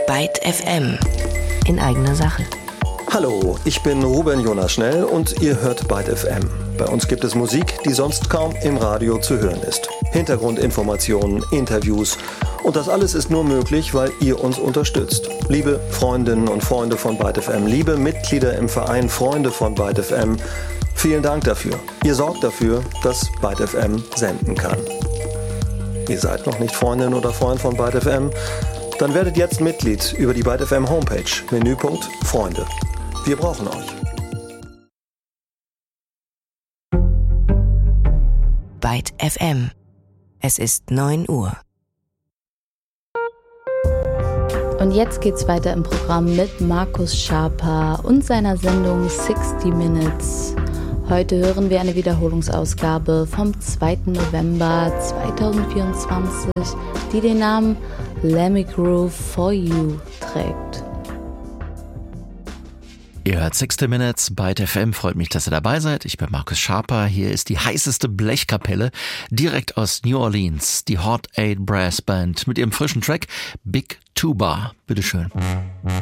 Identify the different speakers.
Speaker 1: Byte FM in eigener Sache.
Speaker 2: Hallo, ich bin Ruben Jonas Schnell und ihr hört Byte FM. Bei uns gibt es Musik, die sonst kaum im Radio zu hören ist. Hintergrundinformationen, Interviews und das alles ist nur möglich, weil ihr uns unterstützt. Liebe Freundinnen und Freunde von Byte FM, liebe Mitglieder im Verein Freunde von Byte FM, vielen Dank dafür. Ihr sorgt dafür, dass Byte FM senden kann. Ihr seid noch nicht Freundin oder Freund von Byte FM? Dann werdet jetzt Mitglied über die Byte FM Homepage, Menüpunkt Freunde. Wir brauchen euch.
Speaker 1: Byte FM. Es ist 9 Uhr.
Speaker 3: Und jetzt geht's weiter im Programm mit Markus Schaper und seiner Sendung 60 Minutes. Heute hören wir eine Wiederholungsausgabe vom 2. November 2024, die den Namen Let Me Groove For You trägt.
Speaker 4: Ihr hört 60 Minutes, Byte FM, freut mich, dass ihr dabei seid. Ich bin Markus Schaper, hier ist die heißeste Blechkapelle, direkt aus New Orleans, die Hot 8 Brass Band mit ihrem frischen Track Big Tuba. Bitteschön.